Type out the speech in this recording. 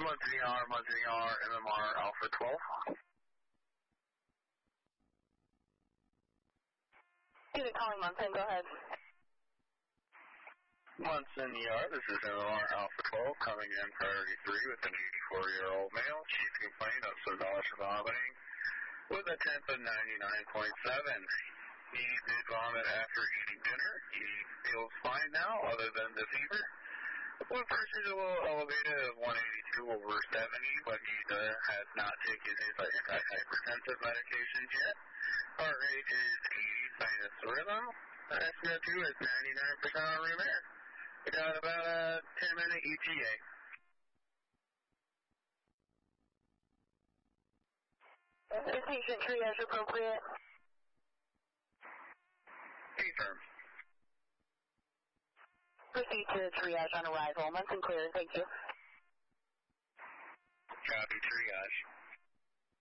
Muncie R, MMR Alpha 12. Unit calling Munson, go ahead. Munson ER, this is MMR Alpha 12, coming in priority 3 with an 84-year-old male, chief complaint of some nausea vomiting, with a temp of 99.7. He did vomit after eating dinner. He feels fine now, other than the fever. Blood pressure is a little elevated of 182 over 70, but he has not taken his antihypertensive medications yet. Heart rate is 80 sinus rhythm. SpO2 is 99% on room air. We got about a 10-minute ETA. Is patient triage appropriate? Confirm. Proceed to triage on arrival. Munson clear, thank you. Copy triage.